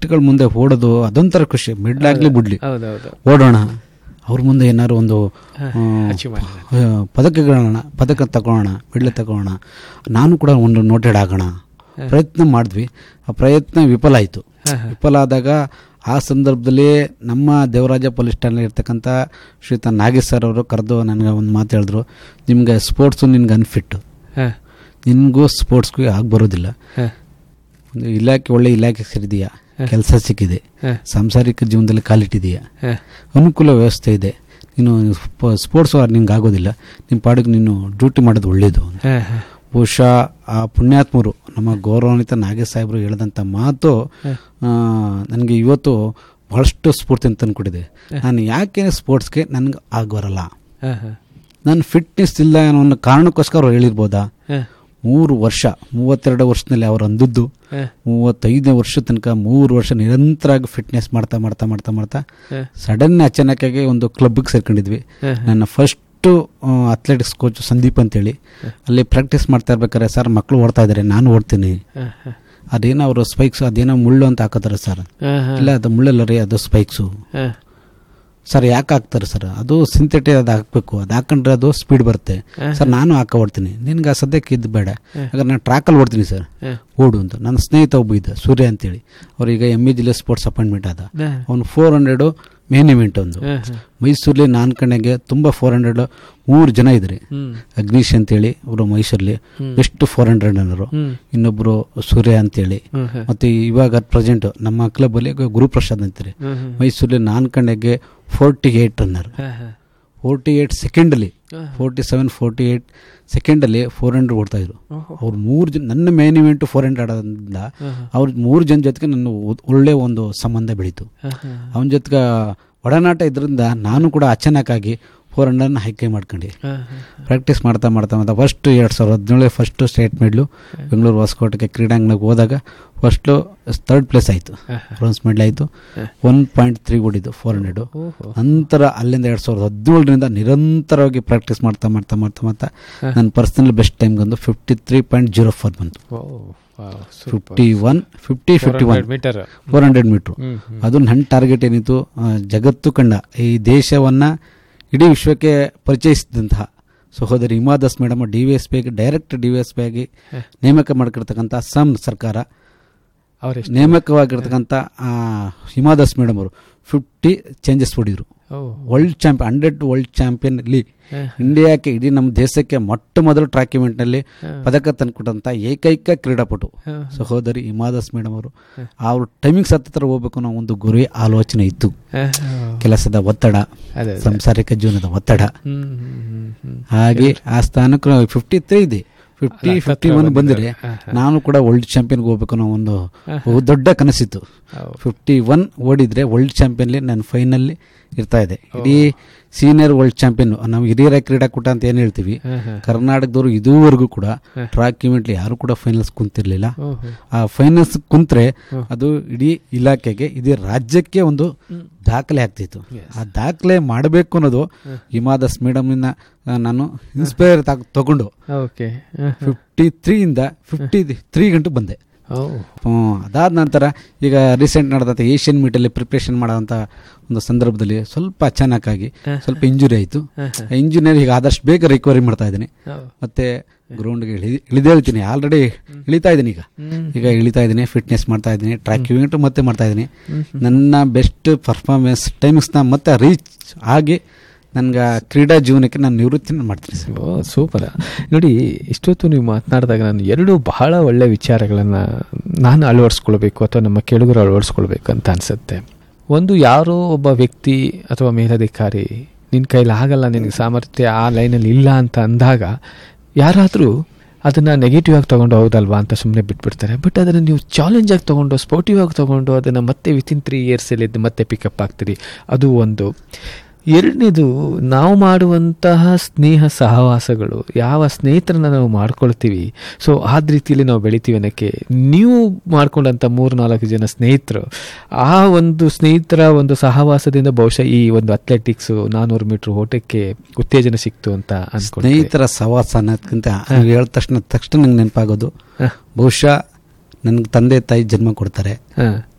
ಗೆಸ್ಟ್ಗಳ ಮುಂದೆ ಓಡೋದು ಅದೊಂಥರ ಖುಷಿ. ಮಿಡ್ಲಾಗ್ಲಿ ಬಿಡ್ಲಿ ಓಡೋಣ, ಅವ್ರ ಮುಂದೆ ಏನಾದ್ರು ಒಂದು ಪದಕ ತಗೊಳ್ಳೋಣ, ಮೆಡ್ಲ್ ತಗೊಳ್ಳೋಣ, ನಾನು ಕೂಡ ಒಂದು ನೋಟೆಡ್ ಆಗೋಣ ಪ್ರಯತ್ನ ಮಾಡಿದ್ವಿ. ಆ ಪ್ರಯತ್ನ ವಿಫಲ ಆಯಿತು. ವಿಫಲ ಆದಾಗ ಆ ಸಂದರ್ಭದಲ್ಲಿ ನಮ್ಮ ದೇವರಾಜ ಪೊಲೀಸ್ ಠಾಣೆ ಇರ್ತಕ್ಕಂಥ ಶ್ರೀಯುತ ನಾಗೇಶ್ ಸರ್ ಅವರು ಕರೆದು ನನಗೆ ಒಂದು ಮಾತು ಹೇಳಿದ್ರು, ನಿಮ್ಗೆ ಸ್ಪೋರ್ಟ್ಸು ನಿನ್ಗೆ ಅನ್ಫಿಟ್ಟು, ನಿನಗೂ ಸ್ಪೋರ್ಟ್ಸ್ಗೂ ಆಗಿ ಬರೋದಿಲ್ಲ. ಒಂದು ಇಲಾಖೆ ಒಳ್ಳೆ ಇಲಾಖೆ ಸೇರಿದೆಯಾ, ಕೆಲಸ ಸಿಕ್ಕಿದೆ, ಸಾಂಸಾರಿಕ ಜೀವನದಲ್ಲಿ ಕಾಲಿಟ್ಟಿದೆಯಾ, ಅನುಕೂಲ ವ್ಯವಸ್ಥೆ ಇದೆ, ನೀನು ಸ್ಪೋರ್ಟ್ಸ್ ನಿಂಗೆ ಆಗೋದಿಲ್ಲ, ನಿಮ್ಮ ಪಾಡಿಗೆ ನೀನು ಡ್ಯೂಟಿ ಮಾಡೋದು ಒಳ್ಳೇದು. ಬಹುಶಃ ಆ ಪುಣ್ಯಾತ್ಮರು ನಮ್ಮ ಗೌರವಾನ್ವಿತ ನಾಗೇಶ್ ಸಾಹೇಬರು ಹೇಳಿದಂಥ ಮಾತು ನನಗೆ ಇವತ್ತು ಬಹಳಷ್ಟು ಸ್ಫೂರ್ತಿ ಅಂತ ತಂದುಕೊಟ್ಟಿದೆ. ನಾನು ಯಾಕೆ ಸ್ಪೋರ್ಟ್ಸ್ಗೆ ನನಗೆ ಆಗಬರಲ್ಲ, ನನ್ನ ಫಿಟ್ನೆಸ್ ಇಲ್ಲ ಅನ್ನೋ ಒಂದು ಕಾರಣಕ್ಕೋಸ್ಕರ ಅವ್ರು ಹೇಳಿರ್ಬೋದಾ. 3 ವರ್ಷ 32 ವರ್ಷದಲ್ಲಿ ಅವ್ರು ಅಂದದ್ದು 35ನೇ ವರ್ಷ ತನಕ 3 ವರ್ಷ ನಿರಂತರವಾಗಿ ಫಿಟ್ನೆಸ್ ಮಾಡ್ತಾ ಮಾಡ್ತಾ ಮಾಡ್ತಾ ಮಾಡ್ತಾ ಸಡನ್ ಅಚಾನಕ್ಕಾಗಿ ಒಂದು ಕ್ಲಬ್ಗೆ ಸೇರ್ಕೊಂಡಿದ್ವಿ. ನನ್ನ ಫಸ್ಟ್ ಅಥ್ಲೆಟಿಕ್ಸ್ ಕೋಚ್ ಸಂದೀಪ್ ಅಂತೇಳಿ, ಅಲ್ಲಿ ಪ್ರಾಕ್ಟೀಸ್ ಮಾಡ್ತಾ ಇರ್ಬೇಕಾದ್ರೆ, ಸರ್ ಮಕ್ಕಳು ಓಡ್ತಾ ಇದ್ದಾರೆ, ನಾನು ಓಡ್ತೀನಿ, ಅದೇನೋ ಅವರು ಸ್ಪೈಕ್ಸ್ ಅದೇನೋ ಮುಳ್ಳು ಅಂತ ಹಾಕೋತಾರೆ ಸರ್. ಇಲ್ಲ, ಅದು ಮುಳ್ಳಲ್ಲ ರೀ, ಅದು ಸ್ಪೈಕ್ಸು. ಸರ್ ಯಾಕೆ ಹಾಕ್ತಾರೆ ಸರ್? ಅದು ಸಿಂಥೆಟಿಕ್, ಅದು ಹಾಕಬೇಕು, ಅದು ಹಾಕೊಂಡ್ರೆ ಅದು ಸ್ಪೀಡ್ ಬರುತ್ತೆ ಸರ್. ನಾನು ಓಡ್ತೀನಿ, ನಿನ್ಗೆ ಆ ಸದ್ಯಕ್ಕೆ ಇದು ಬೇಡ, ಯಾಕಂದ್ರೆ ನಾನು ಟ್ರ್ಯಾಕಲ್ಲಿ ಓಡ್ತೀನಿ ಸರ್, ಓಡು ಅಂತ. ನನ್ನ ಸ್ನೇಹಿತ ಒಬ್ಬ ಇದ್ದ ಸೂರ್ಯ ಅಂತೇಳಿ, ಅವ್ರೀಗ ME ಜಿಲ್ಲೆ ಸ್ಪೋರ್ಟ್ಸ್ ಅಪಾಯಿಂಟ್ಮೆಂಟ್ ಆದ. ಅವನು 400 ಮೇನ್ ಇವೆಂಟ್ ಒಂದು ಮೈಸೂರಲ್ಲಿ, ನಾನು ಕಣೆಗೆ ತುಂಬ 400 3 ಜನ ಇದ್ರಿ. ಅಗ್ನೀಶ್ ಅಂತೇಳಿ ಅವರು ಮೈಸೂರಲ್ಲಿ ಬೆಸ್ಟ್ 400 ರನ್ನರು, ಇನ್ನೊಬ್ರು ಸೂರ್ಯ ಅಂತೇಳಿ, ಮತ್ತೆ ಇವಾಗ ಪ್ರೆಸೆಂಟ್ ನಮ್ಮ ಕ್ಲಬ್ ಅಲ್ಲಿ ಗುರುಪ್ರಸಾದ್ ಅಂತಾರೆ ಮೈಸೂರಲ್ಲಿ, ನಾನು ಕಣೆಗೆ 48 ರನ್ನರ್, 48 ಸೆಕೆಂಡಲ್ಲಿ 47 48 ಸೆಕೆಂಡಲ್ಲಿ 400 ಓಡ್ತಾ ಇದ್ರು. ಅವ್ರು 3 ಜನ, ನನ್ನ ಮೇನ್ ಇವೆಂಟ್ 400 ಆಡೋದ್ರಿಂದ ಅವ್ರ 3 ಜನ ಜೊತೆಗೆ ನನ್ನ ಒಳ್ಳೆ ಒಂದು ಸಂಬಂಧ ಬೆಳೀತು. ಅವನ ಜೊತೆಗೆ ಒಡನಾಟ ಇದರಿಂದ ನಾನು ಕೂಡ ಅಚಾನಕ್ಕಾಗಿ 400 ಹೈಕೈ ಮಾಡ್ಕೊಂಡು ಪ್ರಾಕ್ಟೀಸ್ ಮಾಡ್ತಾ ಮಾಡ್ತಾ ಮಾಡ್ತಾ ಫಸ್ಟ್ 2017 ಫಸ್ಟ್ ಸ್ಟೇಟ್ ಮೆಡ್ಲು ಬೆಂಗಳೂರು ಹೊಸಕೋಟೆಗೆ ಕ್ರೀಡಾಂಗಣಕ್ಕೆ ಹೋದಾಗ ಫಸ್ಟು 3rd ಪ್ಲೇಸ್ ಆಯಿತು, ಬ್ರೋನ್ಸ್ ಮೆಡಲ್ ಆಯಿತು. 1.3 ಓಡಿದ್ದು 400. ನಂತರ ಅಲ್ಲಿಂದ 2017ರಿಂದ ನಿರಂತರವಾಗಿ ಪ್ರಾಕ್ಟೀಸ್ ಮಾಡ್ತಾ ಮಾಡ್ತಾ ಮಾಡ್ತಾ ಮಾಡ್ತಾ ನನ್ನ ಪರ್ಸನಲ್ ಬೆಸ್ಟ್ ಟೈಮ್ ಬಂದು 53.04 ಬಂತು. 51 ಮೀಟರ್ 400 ಮೀಟ್ರು. ಅದು ನನ್ನ ಟಾರ್ಗೆಟ್ ಏನಿತ್ತು, ಜಗತ್ತು ಕಂಡ ಈ ದೇಶವನ್ನು ಇಡೀ ವಿಶ್ವಕ್ಕೆ ಪರಿಚಯಿಸಿದಂತಹ ಸಹೋದರಿ ಹಿಮಾ ದಾಸ್ ಮೇಡಮ್ DVSP ಆಗಿ, ಡೈರೆಕ್ಟ್ DVSP ಆಗಿ ನೇಮಕ ಮಾಡಿರ್ತಕ್ಕಂಥ ಅಸ್ಸಾಂ ಸರ್ಕಾರ ನೇಮಕವಾಗಿರ್ತಕ್ಕಂಥ ಹಿಮಾ ದಾಸ್ ಮೇಡಮ್ ಅವರು 50 changes ಹೊಡಿದ್ರು. World champion, 100 world champion ಅಲ್ಲಿ ಇಂಡಿಯಾಕ್ಕೆ, ಇಡೀ ನಮ್ಮ ದೇಶಕ್ಕೆ ಮೊಟ್ಟ ಮೊದಲು ಟ್ರ್ಯಾಕ್ ಇವೆಂಟ್ನಲ್ಲಿ ಪದಕ ತಂದುಕೊಟ್ಟಂಥ ಏಕೈಕ ಕ್ರೀಡಾಪಟು ಸಹೋದರಿ ಹಿಮಾ ದಾಸ್ ಮೇಡಮ್ ಅವರು. ಅವ್ರ ಟೈಮಿಂಗ್ಸ್ ಹತ್ತಿರ ಹೋಗ್ಬೇಕು ಅನ್ನೋ ಒಂದು ಗುರಿ ಆಲೋಚನೆ ಇತ್ತು. ಕೆಲಸದ ಒತ್ತಡ, ಸಾಂಸಾರಿಕ ಜೀವನದ ಒತ್ತಡ, ಹಾಗೆ ಆ ಸ್ಥಾನಕ್ಕೆ 53 ಇದೆ. 51 ಬಂದರೆ ನಾನು ಕೂಡ ವರ್ಲ್ಡ್ ಚಾಂಪಿಯನ್ಗೆ ಹೋಗ್ಬೇಕು ಅನ್ನೋ ಒಂದು ದೊಡ್ಡ ಕನಸಿತ್ತು. 51 ಓಡಿದ್ರೆ ವರ್ಲ್ಡ್ ಚಾಂಪಿಯನ್ಲಿ ನಾನು ಫೈನಲ್ಲಿ ಇರ್ತಾ ಇದೆ. ಇಡೀ ಸೀನಿಯರ್ ವರ್ಲ್ಡ್ ಚಾಂಪಿಯನ್, ನಾವು ಹಿರಿಯರ ಕ್ರೀಡಾಕೂಟ ಅಂತ ಏನು ಹೇಳ್ತೀವಿ, ಕರ್ನಾಟಕದವರು ಇದುವರೆಗೂ ಕೂಡ ಟ್ರ್ಯಾಕ್ ಇವೆಂಟ್ಲಿ ಯಾರು ಕೂಡ ಫೈನಲ್ಸ್ ಕುಂತಿರ್ಲಿಲ್ಲ. ಆ ಫೈನಲ್ಸ್ ಕುಂತ್ರೆ ಅದು ಇಡೀ ಇಲಾಖೆಗೆ, ಇಡೀ ರಾಜ್ಯಕ್ಕೆ ಒಂದು ದಾಖಲೆ ಆಗ್ತಿತ್ತು. ಆ ದಾಖಲೆ ಮಾಡಬೇಕು ಅನ್ನೋದು ಹಿಮಾ ದಾಸ್ ಮೇಡಮ್ನ ನಾನು ಇನ್ಸ್ಪೈರ್ ತಗೊಂಡು 53ಯಿಂದ 53 ಗಂಟೆ ಬಂದೆ. ಅದಾದ ನಂತರ ಈಗ ರೀಸೆಂಟ್ ನಡೆದಂಥ ಏಷ್ಯನ್ ಮೀಟಲ್ಲಿ ಪ್ರಿಪ್ರೇಷನ್ ಮಾಡೋಂಥ ಒಂದು ಸಂದರ್ಭದಲ್ಲಿ ಸ್ವಲ್ಪ ಅಚಾನಕ್ಕಾಗಿ ಸ್ವಲ್ಪ ಇಂಜುರಿ ಆಯಿತು. ಇಂಜುರಿ ಈಗ ಆದಷ್ಟು ಬೇಗ ರಿಕವರಿ ಮಾಡ್ತಾ ಇದ್ದೀನಿ. ಮತ್ತೆ ಗ್ರೌಂಡ್ಗೆ ಇಳಿದೇಳ್ತೀನಿ, ಆಲ್ರೆಡಿ ಇಳಿತಾ ಇದ್ದೀನಿ. ಈಗ ಇಳಿತಾ ಇದ್ದೀನಿ, ಫಿಟ್ನೆಸ್ ಮಾಡ್ತಾ ಇದ್ದೀನಿ, ಟ್ರ್ಯಾಕ್ ಇವೆಂಟ್ ಮತ್ತೆ ಮಾಡ್ತಾ ಇದ್ದೀನಿ. ನನ್ನ ಬೆಸ್ಟ್ ಪರ್ಫಾರ್ಮೆನ್ಸ್ ಟೈಮಿಂಗ್ಸ್ನ ಮತ್ತೆ ರೀಚ್ ಆಗಿ ನನಗೆ ಕ್ರೀಡಾ ಜೀವನಕ್ಕೆ ನಾನು ನಿವೃತ್ತಿನ ಮಾಡ್ತೀನಿ ಸರ್. ಸೂಪರ್. ನೋಡಿ, ಇಷ್ಟೊತ್ತು ನೀವು ಮಾತನಾಡಿದಾಗ ನಾನು 2 ಬಹಳ ಒಳ್ಳೆಯ ವಿಚಾರಗಳನ್ನು ನಾನು ಅಳವಡಿಸ್ಕೊಳ್ಬೇಕು ಅಥವಾ ನಮ್ಮ ಕೇಳುಗರು ಅಳವಡಿಸ್ಕೊಳ್ಬೇಕು ಅಂತ ಅನಿಸುತ್ತೆ. ಒಂದು, ಯಾರೋ ಒಬ್ಬ ವ್ಯಕ್ತಿ ಅಥವಾ ಮೇಲಧಿಕಾರಿ ನಿನ್ನ ಕೈಲಿ ಆಗಲ್ಲ, ನಿನಗೆ ಸಾಮರ್ಥ್ಯ ಆ ಲೈನಲ್ಲಿ ಇಲ್ಲ ಅಂತ ಅಂದಾಗ ಯಾರಾದರೂ ಅದನ್ನು ನೆಗೆಟಿವ್ ಆಗಿ ತೊಗೊಂಡು ಹೌದಲ್ವಾ ಅಂತ ಸುಮ್ಮನೆ ಬಿಟ್ಬಿಡ್ತಾರೆ. ಬಟ್ ಅದನ್ನು ನೀವು ಚಾಲೆಂಜ್ ಆಗಿ ತೊಗೊಂಡು, ಸ್ಪೋರ್ಟಿವ್ ಆಗಿ ತೊಗೊಂಡು ಅದನ್ನು ಮತ್ತೆ ವಿತಿನ್ 3 ಇಯರ್ಸಲ್ಲಿ ಮತ್ತೆ ಪಿಕಪ್ ಆಗ್ತೀರಿ, ಅದು ಒಂದು. ಎರಡನೇದು, ನಾವು ಮಾಡುವಂತಹ ಸ್ನೇಹ ಸಹವಾಸಗಳು, ಯಾವ ಸ್ನೇಹಿತರನ್ನ ನಾವು ಮಾಡ್ಕೊಳ್ತೀವಿ, ಸೊ ಆದ ರೀತಿಯಲ್ಲಿ ನಾವು ಬೆಳಿತೀವಿ ಅನ್ನೋಕ್ಕೆ ನೀವು ಮಾಡ್ಕೊಂಡಂಥ 3-4 ಜನ ಸ್ನೇಹಿತರು, ಆ ಒಂದು ಸ್ನೇಹಿತರ ಒಂದು ಸಹವಾಸದಿಂದ ಬಹುಶಃ ಈ ಒಂದು ಅಥ್ಲೆಟಿಕ್ಸು 400 ಮೀಟ್ರ್ ಓಟಕ್ಕೆ ಉತ್ತೇಜನ ಸಿಕ್ತು ಅಂತ ಅನ್ಕೊಂಡು. ಸ್ನೇಹಿತರ ಸಹವಾಸ ಅನ್ನೋದಕ್ಕಿಂತ ಹೇಳಿದ ತಕ್ಷಣ ನಂಗೆ ನೆನಪಾಗೋದು, ಬಹುಶಃ ನನಗೆ ತಂದೆ ತಾಯಿ ಜನ್ಮ ಕೊಡ್ತಾರೆ,